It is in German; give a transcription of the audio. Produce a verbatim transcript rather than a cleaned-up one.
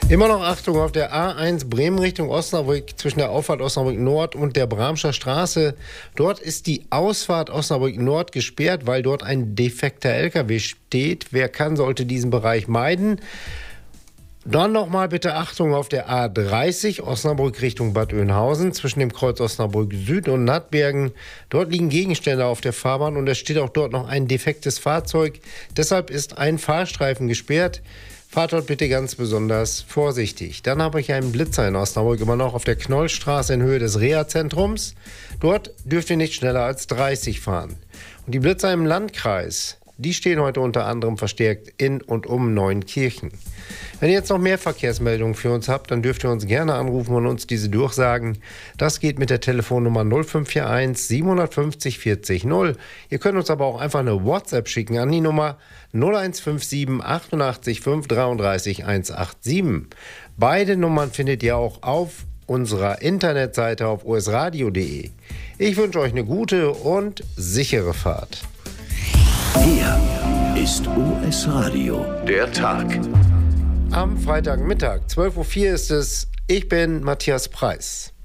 Immer noch Achtung auf der A eins Bremen Richtung Osnabrück zwischen der Auffahrt Osnabrück Nord und der Bramscher Straße. Dort ist die Ausfahrt Osnabrück Nord gesperrt, weil dort ein defekter L K W steht. Wer kann, sollte diesen Bereich meiden. Dann nochmal bitte Achtung auf der A dreißig Osnabrück Richtung Bad Oeynhausen zwischen dem Kreuz Osnabrück Süd und Nattbergen. Dort liegen Gegenstände auf der Fahrbahn und es steht auch dort noch ein defektes Fahrzeug. Deshalb ist ein Fahrstreifen gesperrt. Fahrt dort bitte ganz besonders vorsichtig. Dann habe ich einen Blitzer in Osnabrück immer noch auf der Knollstraße in Höhe des Reha-Zentrums. Dort dürft ihr nicht schneller als dreißig fahren. Und die Blitzer im Landkreis, die stehen heute unter anderem verstärkt in und um Neuenkirchen. Wenn ihr jetzt noch mehr Verkehrsmeldungen für uns habt, dann dürft ihr uns gerne anrufen und uns diese durchsagen. Das geht mit der Telefonnummer null fünf vier eins sieben fünf null vierzig null. Ihr könnt uns aber auch einfach eine WhatsApp schicken an die Nummer null eins fünf sieben achtundachtzig fünf dreiunddreißig hundertsiebenundachtzig. Beide Nummern findet ihr auch auf unserer Internetseite auf o s radio punkt d e. Ich wünsche euch eine gute und sichere Fahrt. Hier ist O S Radio, der Tag. Am Freitagmittag, zwölf Uhr vier ist es. Ich bin Matthias Preis.